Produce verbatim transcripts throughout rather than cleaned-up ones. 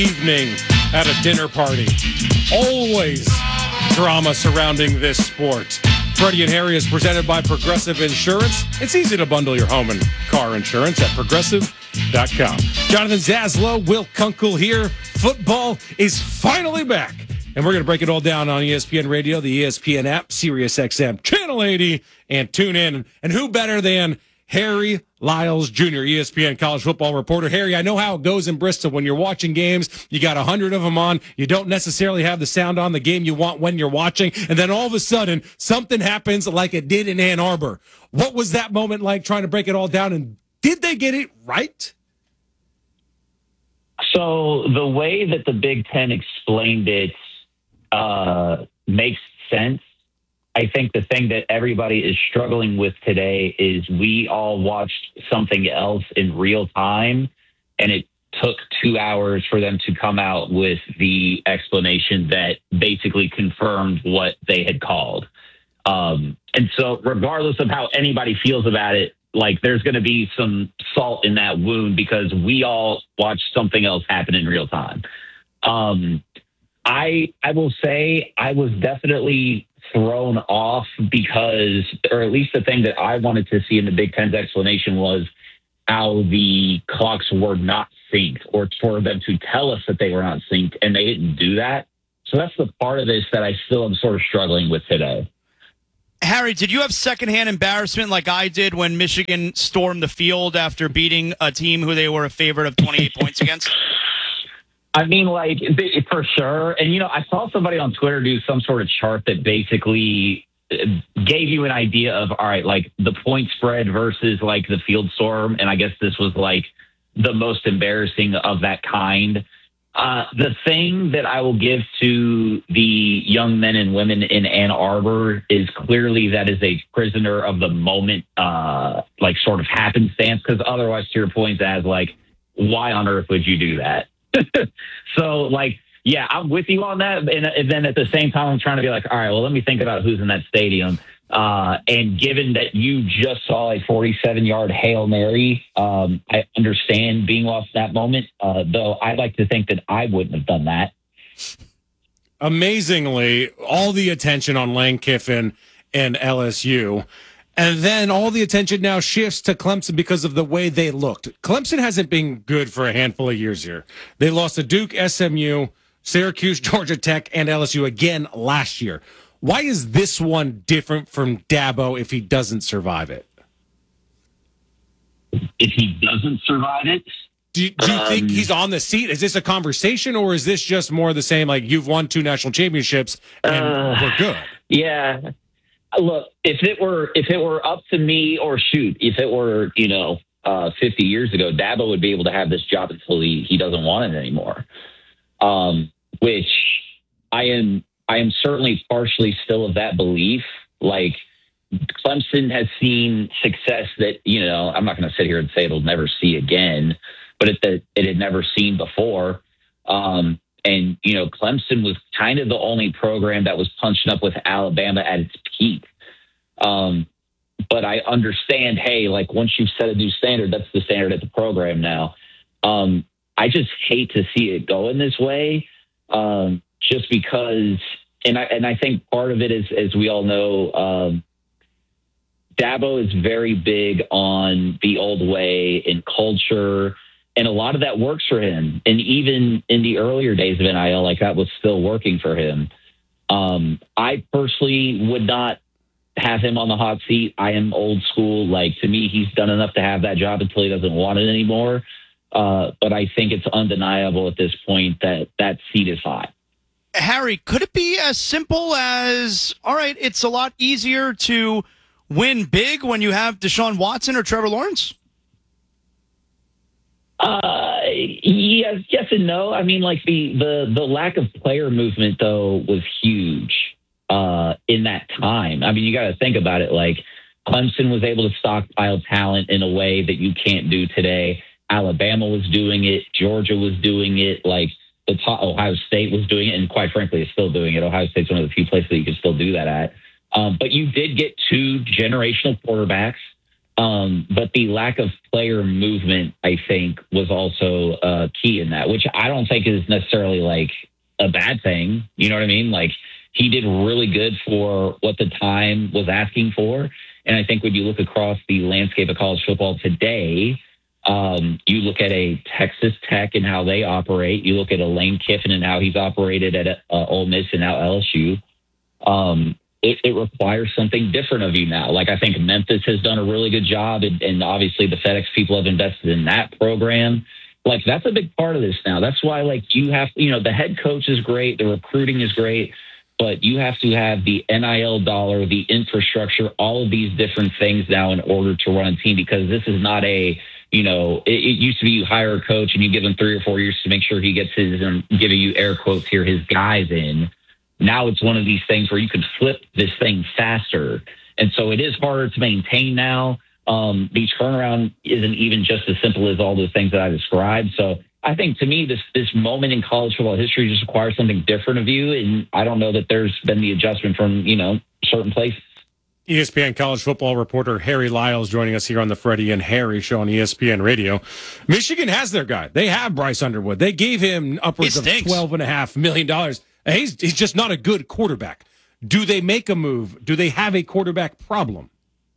Evening at a dinner party. Always drama surrounding this sport. Freddie and Harry is presented by Progressive Insurance. It's easy to bundle your home and car insurance at progressive dot com. Jonathan Zaslow, Will Kunkel here. Football is finally back. And we're going to break it all down on E S P N Radio, the E S P N app, Sirius X M, Channel eighty, and tune in. And who better than Harry Lyles Junior, E S P N college football reporter. Harry, I know how it goes in Bristol when you're watching games. You got a hundred of them on. You don't necessarily have the sound on the game you want when you're watching. And then all of a sudden, something happens like it did in Ann Arbor. What was that moment like trying to break it all down? And did they get it right? So the way that the Big Ten explained it uh, makes sense. I think the thing that everybody is struggling with today is we all watched something else in real time, and it took two hours for them to come out with the explanation that basically confirmed what they had called. Um, and so regardless of how anybody feels about it, like there's going to be some salt in that wound because we all watched something else happen in real time. Um, I I will say I was definitely thrown off because, or at least the thing that I wanted to see in the Big Ten's explanation was how the clocks were not synced, or for them to tell us that they were not synced, and they didn't do that. So that's the part of this that I still am sort of struggling with today. Harry, did you have secondhand embarrassment like I did when Michigan stormed the field after beating a team who they were a favorite of twenty-eight points against? I mean, like, for sure. And, you know, I saw somebody on Twitter do some sort of chart that basically gave you an idea of, all right, like the point spread versus like the field storm. And I guess this was like the most embarrassing of that kind. Uh, the thing that I will give to the young men and women in Ann Arbor is clearly that is a prisoner of the moment, uh, like sort of happenstance. Because otherwise, to your point, as like, why on earth would you do that? So, like, yeah, I'm with you on that. And, and then at the same time, I'm trying to be like, all right, well, let me think about who's in that stadium. Uh, and given that you just saw a forty-seven-yard Hail Mary, um, I understand being lost in that moment, uh, though I'd like to think that I wouldn't have done that. Amazingly, all the attention on Lane Kiffin and L S U. And then all the attention now shifts to Clemson because of the way they looked. Clemson hasn't been good for a handful of years here. They lost to Duke, S M U, Syracuse, Georgia Tech, and L S U again last year. Why is this one different from Dabo if he doesn't survive it? If he doesn't survive it? Do, do you um, think he's on the seat? Is this a conversation, or is this just more the same, like you've won two national championships and uh, we're good? Yeah. Look, if it were if it were up to me, or shoot, if it were, you know, uh, fifty years ago, Dabo would be able to have this job until he, he doesn't want it anymore. Um, which I am I am certainly partially still of that belief. Like, Clemson has seen success that, you know, I'm not going to sit here and say it'll never see again, but it that it had never seen before. Um, And, you know, Clemson was kind of the only program that was punching up with Alabama at its peak. Um, but I understand, hey, like once you've set a new standard, that's the standard at the program now. Um, I just hate to see it go in this way, um, just because, and I and I think part of it is, as we all know, um, Dabo is very big on the old way and culture. And a lot of that works for him. And even in the earlier days of N I L, like that was still working for him. Um, I personally would not have him on the hot seat. I am old school. Like, to me, he's done enough to have that job until he doesn't want it anymore. Uh, but I think it's undeniable at this point that that seat is hot. Harry, could it be as simple as, all right, it's a lot easier to win big when you have Deshaun Watson or Trevor Lawrence? Uh, yes, yes and no. I mean, like the, the, the lack of player movement, though, was huge uh, in that time. I mean, you got to think about it. Like, Clemson was able to stockpile talent in a way that you can't do today. Alabama was doing it. Georgia was doing it. Like, the top, Ohio State was doing it, and quite frankly, is still doing it. Ohio State's one of the few places that you can still do that at. Um, but you did get two generational quarterbacks. Um, but the lack of player movement, I think, was also uh, key in that, which I don't think is necessarily like a bad thing. You know what I mean? Like, he did really good for what the time was asking for. And I think when you look across the landscape of college football today, um, you look at a Texas Tech and how they operate. You look at a Lane Kiffin and how he's operated at uh, Ole Miss and now L S U. Um, It, it requires something different of you now. Like, I think Memphis has done a really good job, and, and obviously the FedEx people have invested in that program. Like, that's a big part of this now. That's why, like, you have, you know, the head coach is great, the recruiting is great, but you have to have the N I L dollar, the infrastructure, all of these different things now in order to run a team, because this is not a, you know, it, it used to be you hire a coach and you give him three or four years to make sure he gets his, um, giving you air quotes here, his guys in. Now it's one of these things where you can flip this thing faster. And so it is harder to maintain now. Um, the turnaround isn't even just as simple as all those things that I described. So I think, to me, this this moment in college football history just requires something different of you. And I don't know that there's been the adjustment from, you know, certain places. E S P N college football reporter Harry Lyles joining us here on the Freddie and Harry show on E S P N Radio. Michigan has their guy. They have Bryce Underwood. They gave him upwards of twelve point five million dollars. He's, he's just not a good quarterback. Do they make a move? Do they have a quarterback problem?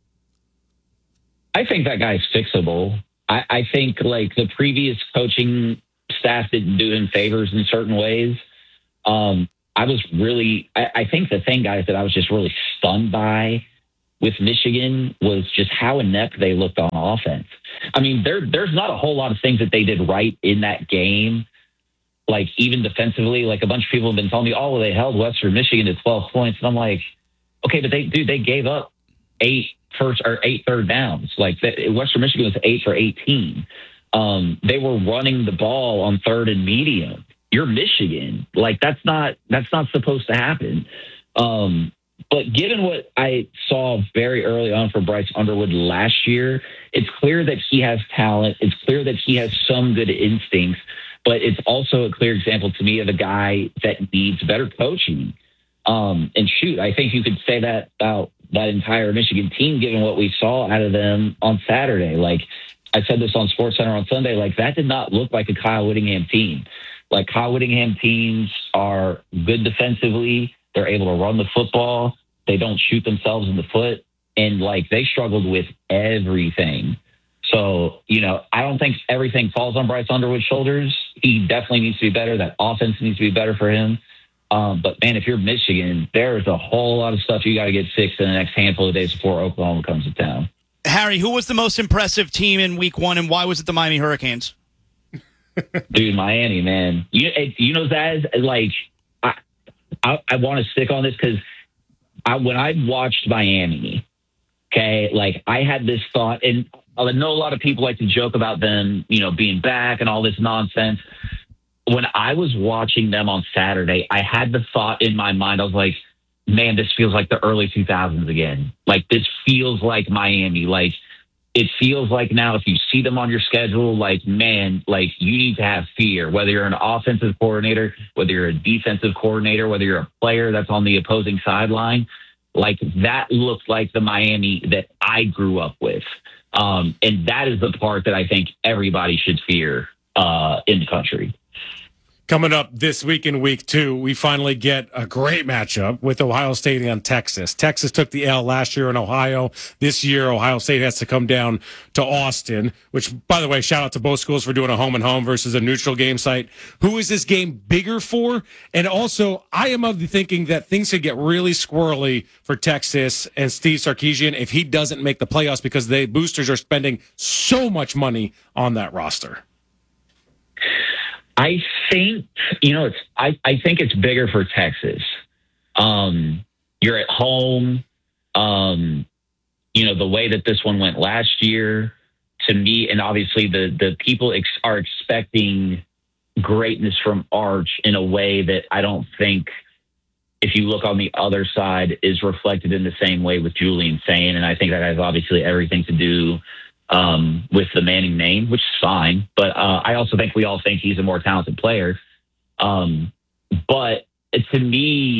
I think that guy's fixable. I, I think, like, the previous coaching staff didn't do him favors in certain ways. Um, I was really, I, I think the thing, guys, that I was just really stunned by with Michigan was just how inept they looked on offense. I mean, there, there's not a whole lot of things that they did right in that game. Like, even defensively, like, a bunch of people have been telling me, oh, well, they held Western Michigan to twelve points. And I'm like, okay, but they, dude, they gave up eight first or eight third downs. Like, the, Western Michigan was eight for eighteen. Um, they were running the ball on third and medium. You're Michigan. Like, that's not, that's not supposed to happen. Um, but given what I saw very early on for Bryce Underwood last year, it's clear that he has talent. It's clear that he has some good instincts. But it's also a clear example to me of a guy that needs better coaching. Um, and shoot, I think you could say that about that entire Michigan team, given what we saw out of them on Saturday. Like, I said this on SportsCenter on Sunday, like, that did not look like a Kyle Whittingham team. Like, Kyle Whittingham teams are good defensively. They're able to run the football. They don't shoot themselves in the foot. And, like, they struggled with everything. So, you know, I don't think everything falls on Bryce Underwood's shoulders. He definitely needs to be better. That offense needs to be better for him. Um, but, man, if you're Michigan, there's a whole lot of stuff you got to get fixed in the next handful of days before Oklahoma comes to town. Harry, who was the most impressive team in week one, and why was it the Miami Hurricanes? Dude, Miami, man. You, you know, Zaz, like, I, I, I want to stick on this because I, when I watched Miami, okay, like, I had this thought, and I know a lot of people like to joke about them, you know, being back and all this nonsense. When I was watching them on Saturday, I had the thought in my mind, I was like, man, this feels like the early two thousands again. Like, this feels like Miami. Like, it feels like now if you see them on your schedule, like, man, like, you need to have fear, whether you're an offensive coordinator, whether you're a defensive coordinator, whether you're a player that's on the opposing sideline. Like, that looks like the Miami that I grew up with. Um, and that is the part that I think everybody should fear uh, in the country. Coming up this week in week two, we finally get a great matchup with Ohio State and Texas. Texas took the L last year in Ohio. This year, Ohio State has to come down to Austin, which, by the way, shout out to both schools for doing a home and home versus a neutral game site. Who is this game bigger for? And also, I am of the thinking that things could get really squirrely for Texas and Steve Sarkisian if he doesn't make the playoffs because the boosters are spending so much money on that roster. I think, you know, it's, I, I think it's bigger for Texas. Um, you're at home. Um, you know, the way that this one went last year, to me, and obviously the, the people ex- are expecting greatness from Arch in a way that I don't think, if you look on the other side, is reflected in the same way with Julian Sayin. And I think that has obviously everything to do um, with the Manning name, which is fine. But uh, I also think we all think he's a more talented player. Um, but to me,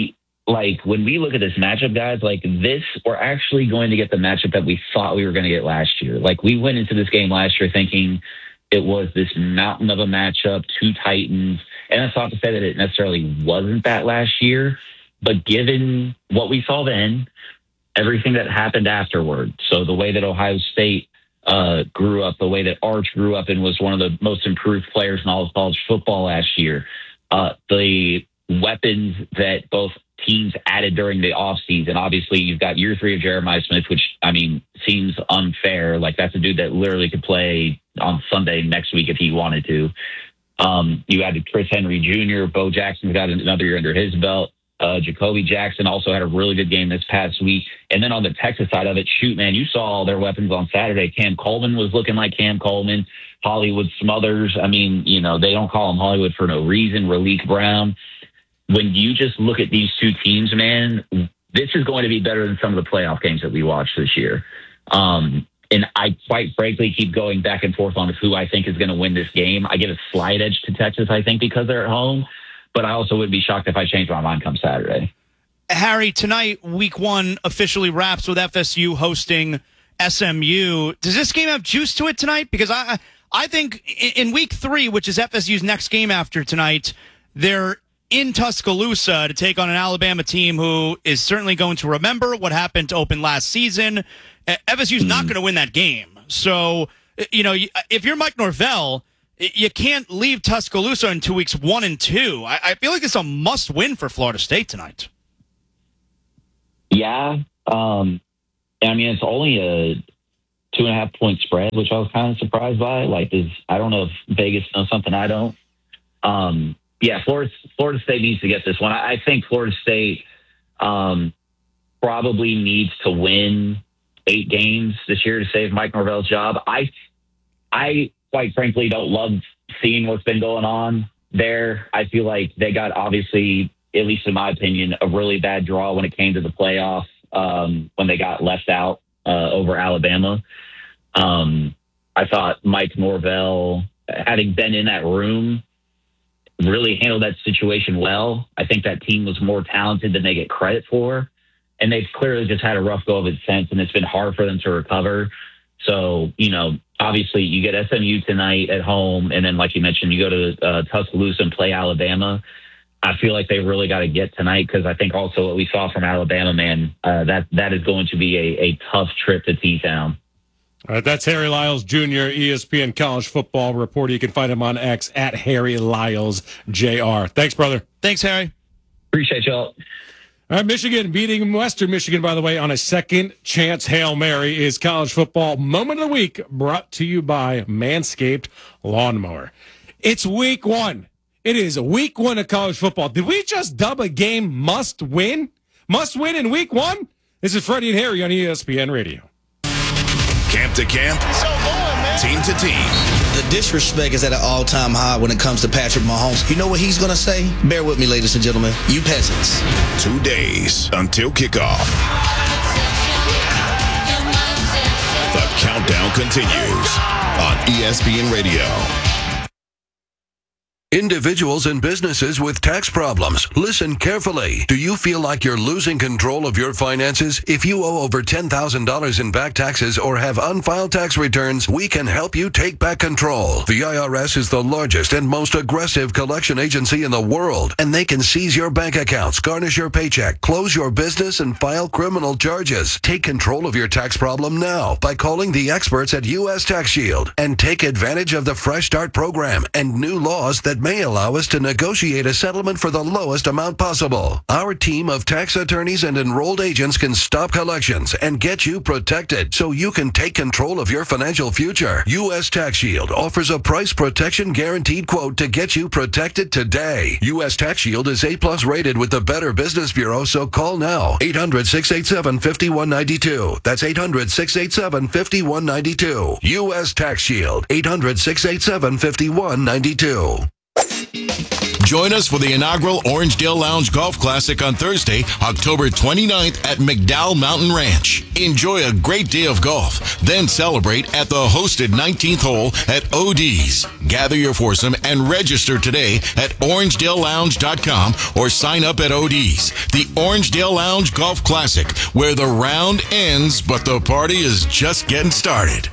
like when we look at this matchup, guys, like this, we're actually going to get the matchup that we thought we were going to get last year. Like we went into this game last year thinking it was this mountain of a matchup, two Titans. And that's not to say that it necessarily wasn't that last year, but given what we saw then, everything that happened afterward. So the way that Ohio State uh, grew up, the way that Arch grew up and was one of the most improved players in all of college football last year, uh, the weapons that both teams added during the offseason. Obviously, you've got year three of Jeremiah Smith, which, I mean, seems unfair. Like, that's a dude that literally could play on Sunday next week if he wanted to. Um, you added Chris Henry Junior Bo Jackson's got another year under his belt. Uh, Jacoby Jackson also had a really good game this past week. And then on the Texas side of it, shoot, man, you saw all their weapons on Saturday. Cam Coleman was looking like Cam Coleman. Hollywood Smothers. I mean, you know, they don't call him Hollywood for no reason. Raleek Brown. When you just look at these two teams, man, this is going to be better than some of the playoff games that we watched this year. Um, and I quite frankly keep going back and forth on who I think is going to win this game. I give a slight edge to Texas, I think, because they're at home. But I also would be shocked if I changed my mind come Saturday. Harry, tonight, week one officially wraps with F S U hosting S M U. Does this game have juice to it tonight? Because I, I think in week three, which is F S U's next game after tonight, they're in Tuscaloosa to take on an Alabama team who is certainly going to remember what happened to open last season. F S U's mm. not going to win that game. So, you know, if you're Mike Norvell, you can't leave Tuscaloosa in two weeks, one and two. I, I feel like it's a must win for Florida State tonight. Yeah. Um, I mean, it's only a two and a half point spread, which I was kind of surprised by. Like, is I don't know if Vegas knows something I don't. Um, Yeah, Florida, Florida State needs to get this one. I, I think Florida State um, probably needs to win eight games this year to save Mike Norvell's job. I, I quite frankly don't love seeing what's been going on there. I feel like they got, obviously, at least in my opinion, a really bad draw when it came to the playoff um, when they got left out uh, over Alabama. Um, I thought Mike Norvell, having been in that room, really handled that situation well. I think that team was more talented than they get credit for. And they've clearly just had a rough go of it since, and it's been hard for them to recover. So, you know, obviously you get S M U tonight at home, and then, like you mentioned, you go to uh, Tuscaloosa and play Alabama. I feel like they really got to get tonight because I think also what we saw from Alabama, man, uh, that that is going to be a, a tough trip to T-Town. All right, that's Harry Lyles Junior, E S P N college football reporter. You can find him on X at Harry Lyles J R. Thanks, brother. Thanks, Harry. Appreciate y'all. All right, Michigan beating Western Michigan, by the way, on a second chance Hail Mary is college football moment of the week brought to you by Manscaped Lawnmower. It's week one. It is week one of college football. Did we just dub a game must win? Must win in week one? This is Freddie and Harry on E S P N Radio. Camp to camp, so going, man. Team to team. The disrespect is at an all-time high when it comes to Patrick Mahomes. You know what he's going to say? Bear with me, ladies and gentlemen. You peasants. Two days until kickoff. The countdown continues on E S P N Radio. Individuals and businesses with tax problems, listen carefully. Do you feel like you're losing control of your finances? If you owe over ten thousand dollars in back taxes or have unfiled tax returns, we can help you take back control. The I R S is the largest and most aggressive collection agency in the world, and they can seize your bank accounts, garnish your paycheck, close your business, and file criminal charges. Take control of your tax problem now by calling the experts at U S Tax Shield and take advantage of the Fresh Start program and new laws that may allow us to negotiate a settlement for the lowest amount possible. Our team of tax attorneys and enrolled agents can stop collections and get you protected so you can take control of your financial future. U S Tax Shield offers a price protection guaranteed quote to get you protected today. U S Tax Shield is A plus rated with the Better Business Bureau, so call now. eight hundred, six eight seven, five one nine two. That's eight hundred, six eight seven, five one nine two. U S Tax Shield. eight hundred, six eight seven, five one nine two. Join us for the inaugural Orangedale Lounge Golf Classic on Thursday, October twenty-ninth at McDowell Mountain Ranch. Enjoy a great day of golf, then celebrate at the hosted nineteenth hole at O D's. Gather your foursome and register today at orangedale lounge dot com or sign up at O D's. The Orangedale Lounge Golf Classic, where the round ends, but the party is just getting started.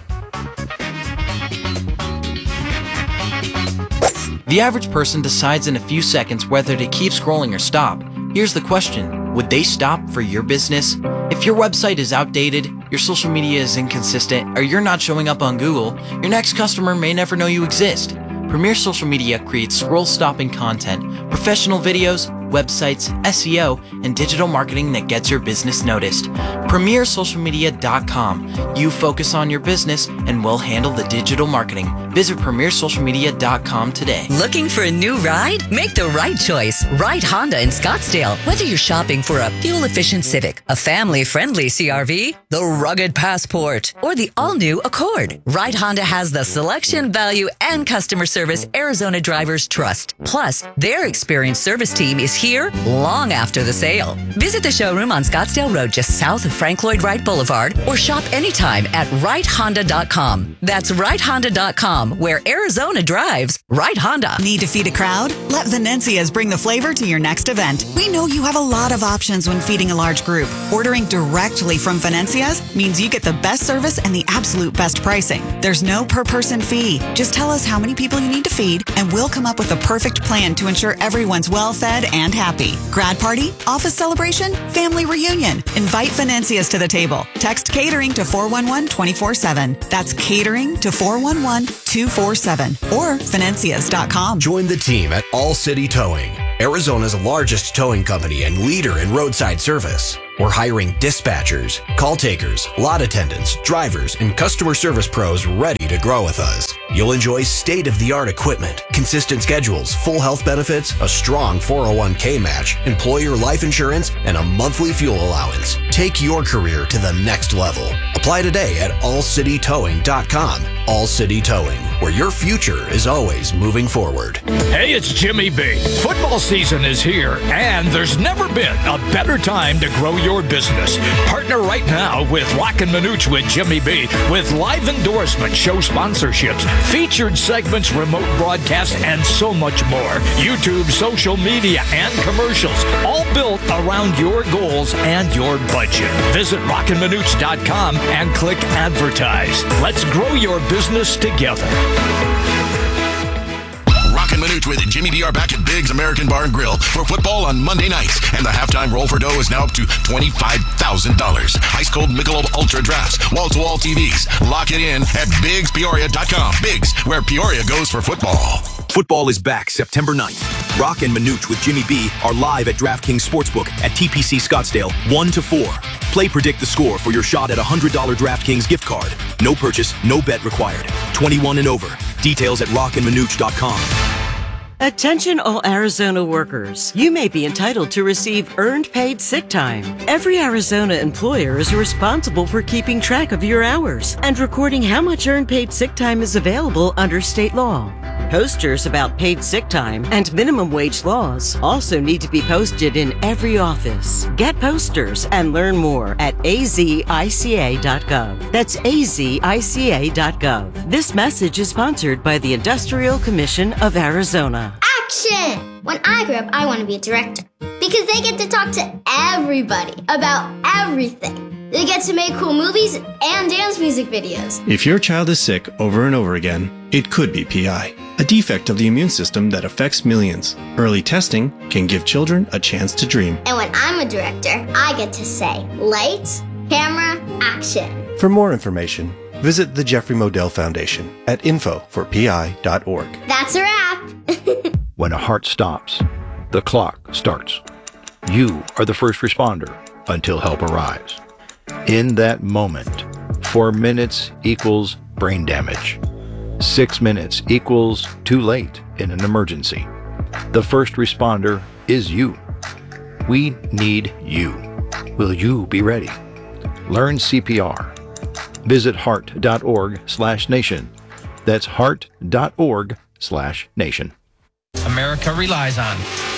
The average person decides in a few seconds whether to keep scrolling or stop. Here's the question: would they stop for your business? If your website is outdated, your social media is inconsistent, or you're not showing up on Google, your next customer may never know you exist. Premier Social Media creates scroll-stopping content, professional videos, websites, S E O, and digital marketing that gets your business noticed. premier social media dot com. You focus on your business and we'll handle the digital marketing. Visit premier social media dot com today. Looking for a new ride? Make the right choice. Ride Honda in Scottsdale. Whether you're shopping for a fuel-efficient Civic, a family-friendly C R V, the rugged Passport, or the all-new Accord, Ride Honda has the selection, value, and customer service Arizona drivers trust. Plus, their experienced service team is here long after the sale. Visit the showroom on Scottsdale Road just south of Frank Lloyd Wright Boulevard or shop anytime at ride honda dot com. That's ride honda dot com, where Arizona drives. Ride Honda. Need to feed a crowd? Let Venencia's bring the flavor to your next event. We know you have a lot of options when feeding a large group. Ordering directly from Venencia's means you get the best service and the absolute best pricing. There's no per person fee. Just tell us how many people you need to feed and we'll come up with a perfect plan to ensure everyone's well fed and happy. Grad party, office celebration, family reunion. Invite Venencia's to the table. Text catering to four one one, two four seven. That's catering to four one one, two four seven or venencias dot com. Join the team at All City Towing, Arizona's largest towing company and leader in roadside service. We're hiring dispatchers, call takers, lot attendants, drivers, and customer service pros ready to grow with us. You'll enjoy state-of-the-art equipment, consistent schedules, full health benefits, a strong four oh one k match, employer life insurance, and a monthly fuel allowance. Take your career to the next level. Apply today at all city towing dot com. All City Towing, where your future is always moving forward. Hey, it's Jimmy B. Football season is here, and there's never been a better time to grow your business. Partner right now with Rockin' Minuch with Jimmy B with live endorsements, show sponsorships, featured segments, remote broadcasts, and so much more. YouTube, social media, and commercials, all built around your goals and your budget. Visit rockin minuch dot com and click advertise. Let's grow your business together. Rockin' Minuch with Jimmy B are back at Biggs American Bar and Grill for football on Monday nights. And the halftime roll for dough is now up to twenty-five thousand dollars. Ice cold Michelob Ultra drafts, wall-to-wall T Vs. Lock it in at biggs peoria dot com. Biggs, where Peoria goes for football. Football is back September ninth. Rock and Minuch with Jimmy B are live at DraftKings Sportsbook at T P C Scottsdale, one to four. Play Predict the Score for your shot at a one hundred dollars DraftKings gift card. No purchase, no bet required. twenty-one and over. Details at rock and minuch dot com. Attention all Arizona workers. You may be entitled to receive earned paid sick time. Every Arizona employer is responsible for keeping track of your hours and recording how much earned paid sick time is available under state law. Posters about paid sick time and minimum wage laws also need to be posted in every office. Get posters and learn more at a z i c a dot gov. That's a z i c a dot gov. This message is sponsored by the Industrial Commission of Arizona. Action! When I grow up, I want to be a director because they get to talk to everybody about everything. They get to make cool movies and dance music videos. If your child is sick over and over again, it could be P I, a defect of the immune system that affects millions. Early testing can give children a chance to dream. And when I'm a director, I get to say, lights, camera, action. For more information, visit the Jeffrey Modell Foundation at info for p i dot org. That's a wrap. When a heart stops, the clock starts. You are the first responder until help arrives. In that moment, four minutes equals brain damage. Six minutes equals too late in an emergency. The first responder is you. We need you. Will you be ready? Learn C P R. Visit heart dot org slash nation. That's heart dot org slash nation. America relies on.